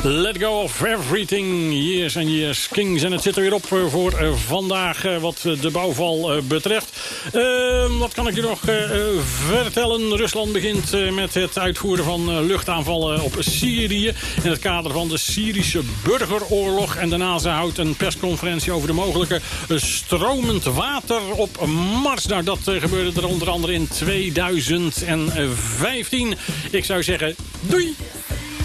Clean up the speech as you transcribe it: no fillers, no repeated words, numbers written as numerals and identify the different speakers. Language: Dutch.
Speaker 1: Let go of everything, years and years kings. En het zit er weer op voor vandaag wat de bouwval betreft. Wat kan ik je nog vertellen? Rusland begint met het uitvoeren van luchtaanvallen op Syrië. In het kader van de Syrische burgeroorlog. En daarna houdt een persconferentie over de mogelijke stromend water op Mars. Nou, dat gebeurde er onder andere in 2015. Ik zou zeggen, doei!